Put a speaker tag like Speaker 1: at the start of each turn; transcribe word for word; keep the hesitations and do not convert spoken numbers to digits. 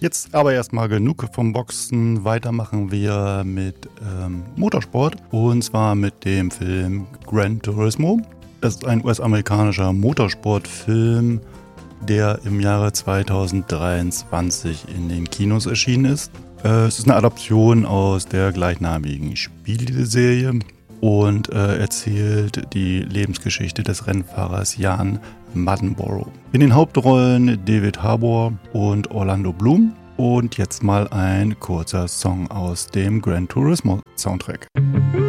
Speaker 1: Jetzt aber erstmal genug vom Boxen. Weiter machen wir mit ähm, Motorsport und zwar mit dem Film Gran Turismo. Das ist ein U S-amerikanischer Motorsportfilm, der im Jahre zweitausenddreiundzwanzig in den Kinos erschienen ist. Äh, es ist eine Adaption aus der gleichnamigen Spieleserie und äh, erzählt die Lebensgeschichte des Rennfahrers Jan Mardenborough. In den Hauptrollen David Harbour und Orlando Bloom. Und jetzt mal ein kurzer Song aus dem Gran Turismo Soundtrack.